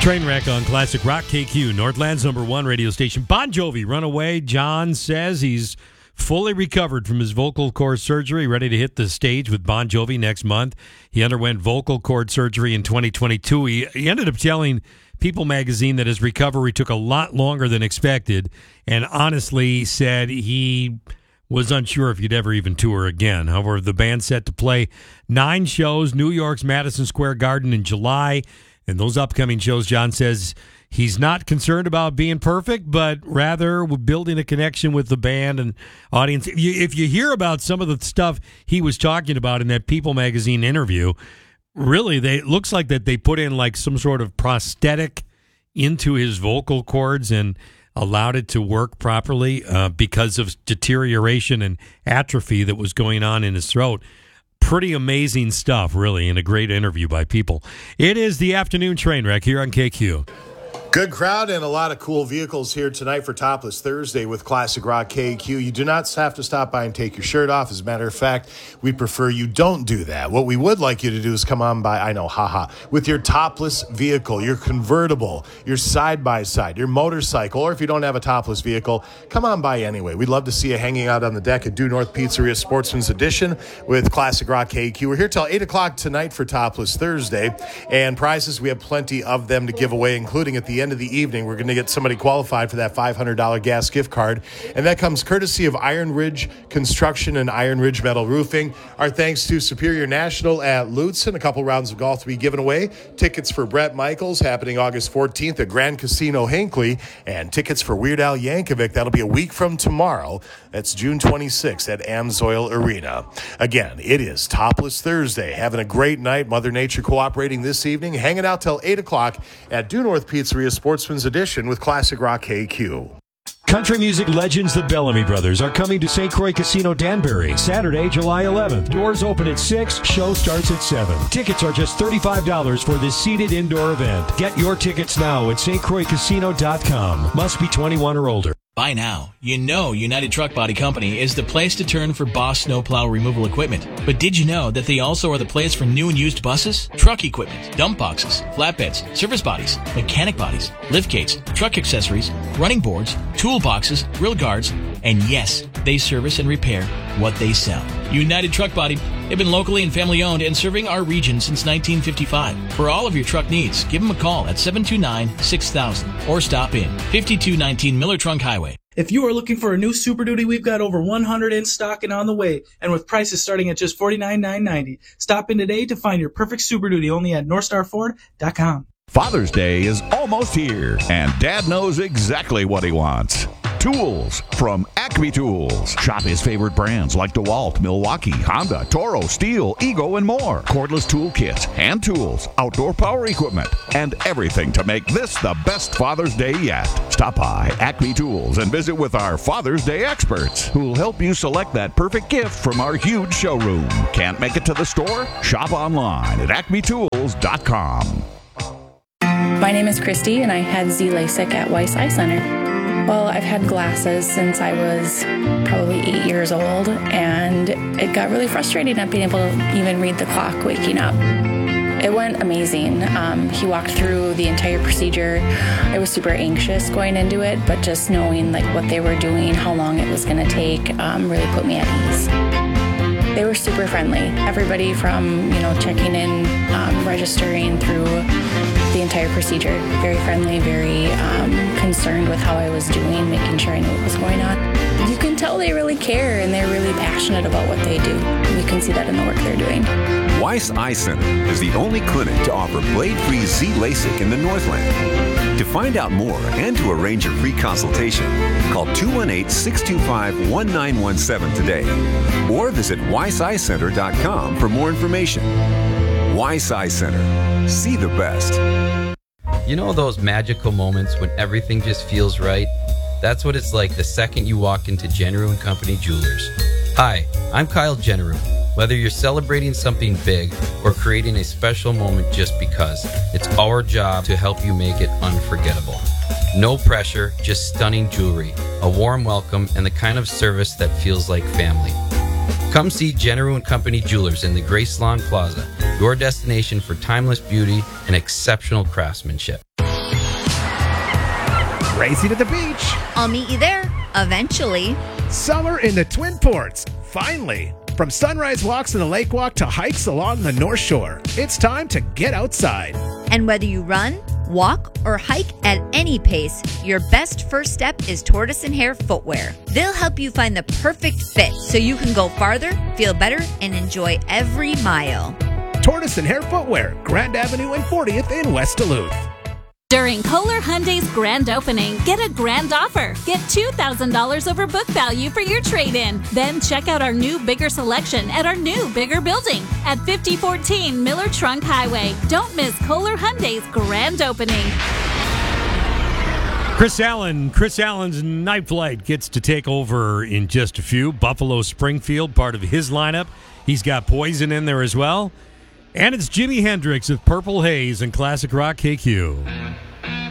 Trainwreck on Classic Rock KQ, Northland's #1 radio station. Bon Jovi, Runaway. John says he's fully recovered from his vocal cord surgery, ready to hit the stage with Bon Jovi next month. He underwent vocal cord surgery in 2022. He ended up telling People magazine that his recovery took a lot longer than expected, and honestly said he was unsure if he'd ever even tour again. However, the band's set to play 9 shows, New York's Madison Square Garden in July. And those upcoming shows, John says he's not concerned about being perfect, but rather building a connection with the band and audience. If you hear about some of the stuff he was talking about in that People magazine interview, really, it looks like that they put in like some sort of prosthetic into his vocal cords and allowed it to work properly because of deterioration and atrophy that was going on in his throat. Pretty amazing stuff, really, and a great interview by People. It is the afternoon train wreck here on KQ. Good crowd and a lot of cool vehicles here tonight for Topless Thursday with Classic Rock KQ. You do not have to stop by and take your shirt off. As a matter of fact, we prefer you don't do that. What we would like you to do is come on by, I know, haha, with your topless vehicle, your convertible, your side-by-side, your motorcycle, or if you don't have a topless vehicle, come on by anyway. We'd love to see you hanging out on the deck at Due North Pizzeria Sportsman's Edition with Classic Rock KQ. We're here till 8 o'clock tonight for Topless Thursday, and prizes, we have plenty of them to give away, including at the end of the evening, we're going to get somebody qualified for that $500 gas gift card, and that comes courtesy of Iron Ridge Construction and Iron Ridge Metal Roofing. Our thanks to Superior National at Lutsen. A couple rounds of golf to be given away. Tickets for Brett Michaels happening August 14th at Grand Casino Hinckley, and tickets for Weird Al Yankovic. That'll be a week from tomorrow. That's June 26th at Amsoil Arena. Again, it is Topless Thursday. Having a great night. Mother Nature cooperating this evening. Hanging out till 8 o'clock at Due North Pizzeria Sportsman's Edition with Classic Rock KQ. Country music legends the Bellamy Brothers are coming to St. Croix Casino Danbury Saturday, July 11th. Doors open at 6, show starts at 7. Tickets are just $35 for this seated indoor event. Get your tickets now at stcroixcasino.com. Must be 21 or older. By now, you know United Truck Body Company is the place to turn for Boss snowplow removal equipment. But did you know that they also are the place for new and used buses, truck equipment, dump boxes, flatbeds, service bodies, mechanic bodies, lift gates, truck accessories, running boards, toolboxes, grill guards, and yes, they service and repair what they sell. United Truck Body, they've been locally and family owned and serving our region since 1955. For all of your truck needs, give them a call at 729-6000 or stop in 5219 Miller Trunk Highway. If you are looking for a new Super Duty, we've got over 100 in stock and on the way, and with prices starting at just $49,990. Stop in today to find your perfect Super Duty only at NorthstarFord.com. Father's Day is almost here, and Dad knows exactly what he wants. Tools from Acme Tools. Shop his favorite brands like DeWalt, Milwaukee, Honda, Toro, Steel, Ego, and more. Cordless tool kits, hand tools, outdoor power equipment, and everything to make this the best Father's Day yet. Stop by Acme Tools and visit with our Father's Day experts who'll help you select that perfect gift from our huge showroom. Can't make it to the store? Shop online at acmetools.com. My name is Christy, and I had Z LASIK at Weiss Eye Center. Well, I've had glasses since I was probably 8 years old, and it got really frustrating not being able to even read the clock waking up. It went amazing. He walked through the entire procedure. I was super anxious going into it, but just knowing like what they were doing, how long it was going to take, really put me at ease. They were super friendly. Everybody from, checking in, registering through the entire procedure. Very friendly, very concerned with how I was doing, making sure I knew what was going on. You can tell they really care and they're really passionate about what they do. You can see that in the work they're doing. Weiss Eye Center is the only clinic to offer blade-free Z LASIK in the Northland. To find out more and to arrange a free consultation, call 218-625-1917 today or visit WeissEyeCenter.com for more information. Weiss Eye Center. See the best. You know those magical moments when everything just feels right? That's what it's like the second you walk into Jenneru & Company Jewelers. Hi, I'm Kyle Jenneru. Whether you're celebrating something big or creating a special moment just because, it's our job to help you make it unforgettable. No pressure, just stunning jewelry, a warm welcome, and the kind of service that feels like family. Come see Jenneru & Company Jewelers in the Grace Lawn Plaza, your destination for timeless beauty and exceptional craftsmanship. Crazy to the beach. I'll meet you there, eventually. Summer in the Twin Ports, finally. From sunrise walks in the lake walk to hikes along the North Shore, it's time to get outside. And whether you run, walk, or hike at any pace, your best first step is Tortoise and Hare footwear. They'll help you find the perfect fit so you can go farther, feel better, and enjoy every mile. Tortoise and Hare footwear, Grand Avenue and 40th in West Duluth. During Kohler Hyundai's grand opening, get a grand offer. Get $2,000 over book value for your trade-in. Then check out our new bigger selection at our new bigger building at 5014 Miller Trunk Highway. Don't miss Kohler Hyundai's grand opening. Chris Allen's Night Flight gets to take over in just a few. Buffalo Springfield, part of his lineup. He's got Poison in there as well. And it's Jimi Hendrix with Purple Haze and Classic Rock KQ.